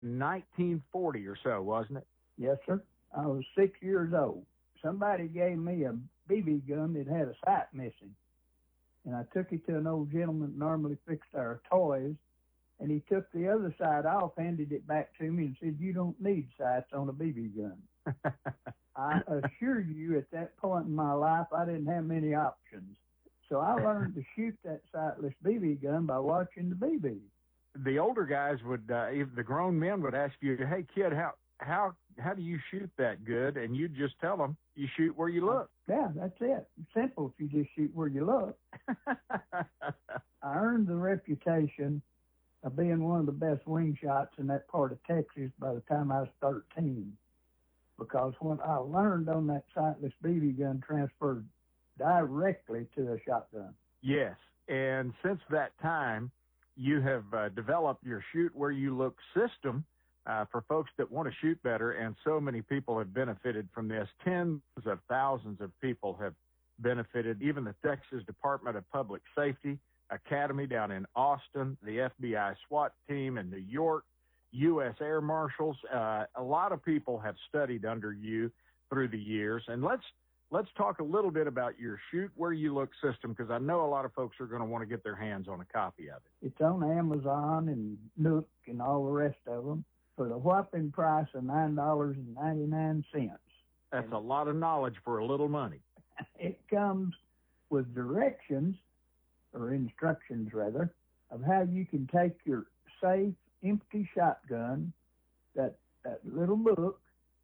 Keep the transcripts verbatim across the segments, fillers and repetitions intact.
nineteen forty or so, wasn't it? Yes, sir. I was six years old. Somebody gave me a B B gun that had a sight missing. And I took it to an old gentleman that normally fixed our toys. And he took the other side off, handed it back to me, and said, "You don't need sights on a B B gun." I assure you, at that point in my life, I didn't have many options. So I learned to shoot that sightless B B gun by watching the B B. The older guys would, uh, if the grown men would ask you, "Hey, kid, how how how do you shoot that good?" And you'd just tell them, "You shoot where you look." Yeah, that's it. It's simple if you just shoot where you look. I earned the reputation of being one of the best wing shots in that part of Texas by the time I was thirteen. Because what I learned on that sightless B B gun transferred directly to a shotgun. Yes, and since that time, you have uh, developed your Shoot Where You Look system uh, for folks that want to shoot better, and so many people have benefited from this. Tens of thousands of people have benefited, even the Texas Department of Public Safety Academy down in Austin, the F B I SWAT team in New York, U S Air Marshals. Uh, a lot of people have studied under you through the years. And let's let's talk a little bit about your Shoot Where You Look system, because I know a lot of folks are going to want to get their hands on a copy of it. It's on Amazon and Nook and all the rest of them for the whopping price of nine dollars and ninety-nine cents. That's and a lot of knowledge for a little money. It comes with directions, or instructions rather, of how you can take your safe, empty shotgun, that, that little book,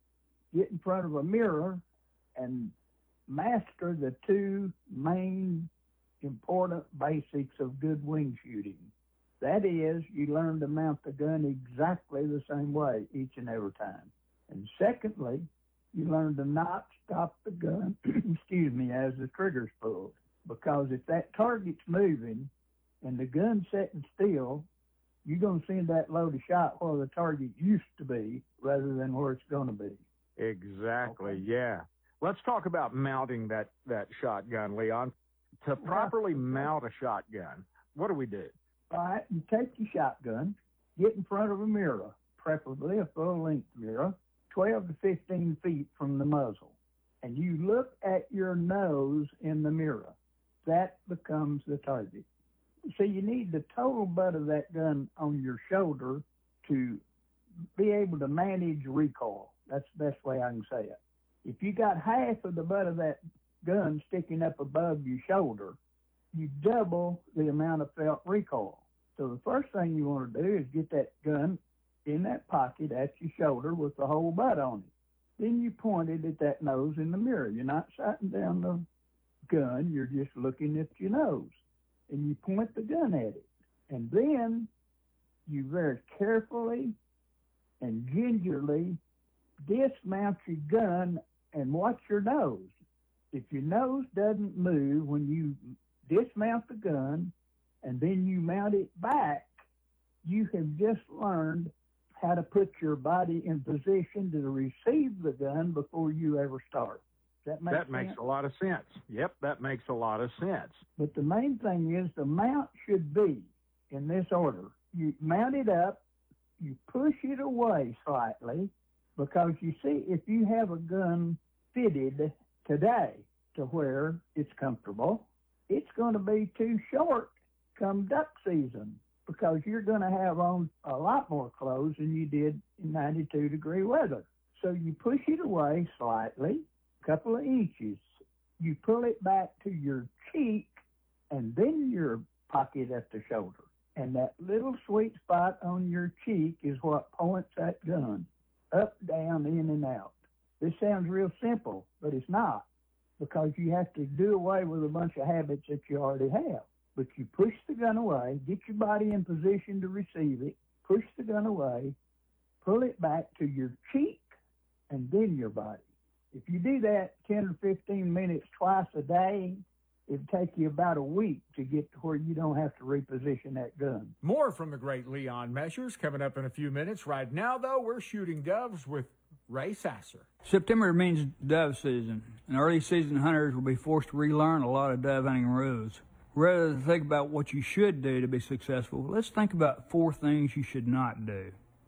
get in front of a mirror and master the two main important basics of good wing shooting. That is, you learn to mount the gun exactly the same way each and every time. And secondly, you learn to not stop the gun, excuse me, as the trigger's pulled. Because if that target's moving and the gun's sitting still, you're going to send that load of shot where the target used to be rather than where it's going to be. Exactly, okay. Yeah. Let's talk about mounting that, that shotgun, Leon. To properly mount a shotgun, what do we do? All right, you take your shotgun, get in front of a mirror, preferably a full-length mirror, twelve to fifteen feet from the muzzle, and you look at your nose in the mirror. That becomes the target. So you need the total butt of that gun on your shoulder to be able to manage recoil. That's the best way I can say it. If you got half of the butt of that gun sticking up above your shoulder, you double the amount of felt recoil. So the first thing you want to do is get that gun in that pocket at your shoulder with the whole butt on it. Then you point it at that nose in the mirror. You're not sighting down the gun, you're just looking at your nose. And you point the gun at it. And then you very carefully and gingerly dismount your gun and watch your nose. If your nose doesn't move when you dismount the gun and then you mount it back, you have just learned how to put your body in position to receive the gun before you ever start. That, make that makes a lot of sense. Yep, that makes a lot of sense. But the main thing is the mount should be in this order. You mount it up, you push it away slightly, because you see, if you have a gun fitted today to where it's comfortable, it's going to be too short come duck season, because you're going to have on a lot more clothes than you did in ninety-two degree weather. So you push it away slightly, a couple of inches. You pull it back to your cheek and then your pocket at the shoulder. And that little sweet spot on your cheek is what points that gun up, down, in, and out. This sounds real simple, but it's not, because you have to do away with a bunch of habits that you already have. But you push the gun away, get your body in position to receive it, push the gun away, pull it back to your cheek, and then your body. If you do that ten or fifteen minutes twice a day, it'd take you about a week to get to where you don't have to reposition that gun. More from the great Leon Measures coming up in a few minutes. Right now, though, we're shooting doves with Ray Sasser. September means dove season, and early season hunters will be forced to relearn a lot of dove hunting rules. Rather than think about what you should do to be successful, let's think about four things you should not do.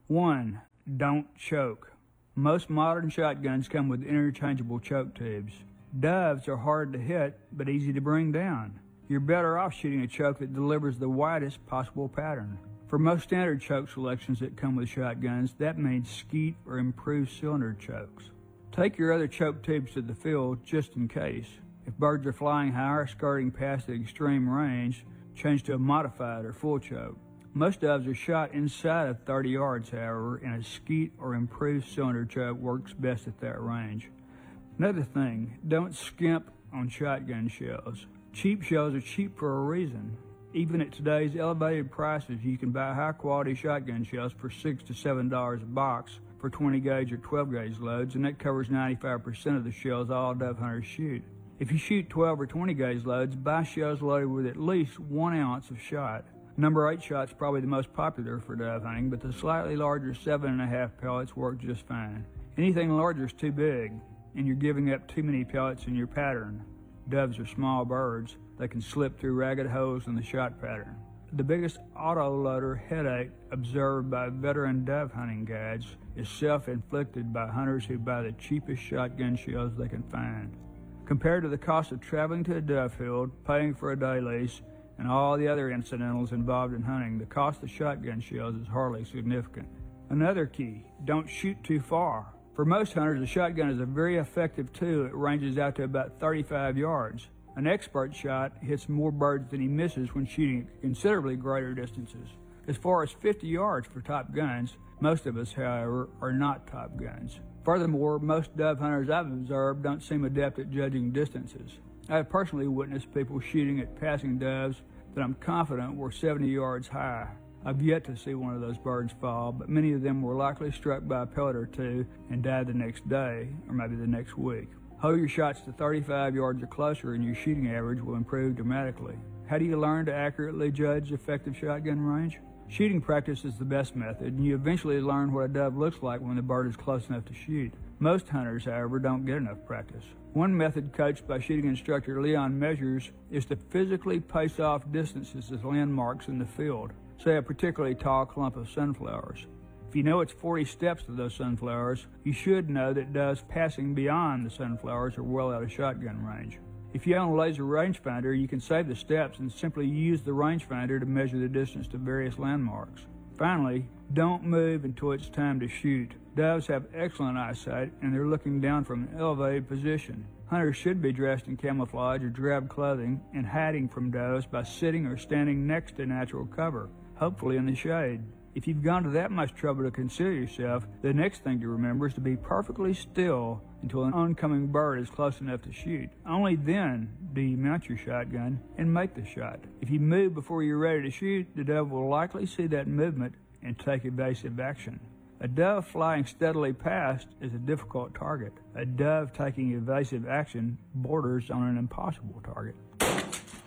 One, don't choke. Most modern shotguns come with interchangeable choke tubes. Doves are hard to hit, but easy to bring down. You're better off shooting a choke that delivers the widest possible pattern. For most standard choke selections that come with shotguns, that means skeet or improved cylinder chokes. Take your other choke tubes to the field just in case. If birds are flying high or skirting past the extreme range, change to a modified or full choke. Most doves are shot inside of thirty yards, however, and a skeet or improved cylinder choke works best at that range. Another thing, don't skimp on shotgun shells. Cheap shells are cheap for a reason. Even at today's elevated prices, you can buy high-quality shotgun shells for six to seven dollars a box for twenty gauge or twelve gauge loads, and that covers ninety-five percent of the shells all dove hunters shoot. If you shoot twelve or twenty gauge loads, buy shells loaded with at least one ounce of shot. Number eight shot's probably the most popular for dove hunting, but the slightly larger seven and a half pellets work just fine. Anything larger is too big, and you're giving up too many pellets in your pattern. Doves are small birds. They can slip through ragged holes in the shot pattern. The biggest autoloader headache observed by veteran dove hunting guides is self-inflicted by hunters who buy the cheapest shotgun shells they can find. Compared to the cost of traveling to a dove field, paying for a day lease, and all the other incidentals involved in hunting, the cost of shotgun shells is hardly significant. Another key, don't shoot too far. For most hunters, a shotgun is a very effective tool. It ranges out to about thirty-five yards. An expert shot hits more birds than he misses when shooting at considerably greater distances. As far as fifty yards for top guns, most of us, however, are not top guns. Furthermore, most dove hunters I've observed don't seem adept at judging distances. I have personally witnessed people shooting at passing doves that I'm confident were seventy yards high. I've yet to see one of those birds fall, but many of them were likely struck by a pellet or two and died the next day, or maybe the next week. Hold your shots to thirty-five yards or closer and your shooting average will improve dramatically. How do you learn to accurately judge effective shotgun range? Shooting practice is the best method, and you eventually learn what a dove looks like when the bird is close enough to shoot. Most hunters, however, don't get enough practice. One method coached by shooting instructor Leon Measures is to physically pace off distances as landmarks in the field, say a particularly tall clump of sunflowers. If you know it's forty steps to those sunflowers, you should know that doves passing beyond the sunflowers are well out of shotgun range. If you own a laser rangefinder, you can save the steps and simply use the rangefinder to measure the distance to various landmarks. Finally, don't move until it's time to shoot. Doves have excellent eyesight and they're looking down from an elevated position. Hunters should be dressed in camouflage or drab clothing and hiding from doves by sitting or standing next to natural cover, hopefully in the shade. If you've gone to that much trouble to conceal yourself, the next thing to remember is to be perfectly still until an oncoming bird is close enough to shoot. Only then do you mount your shotgun and make the shot. If you move before you're ready to shoot, the dove will likely see that movement and take evasive action. A dove flying steadily past is a difficult target. A dove taking evasive action borders on an impossible target.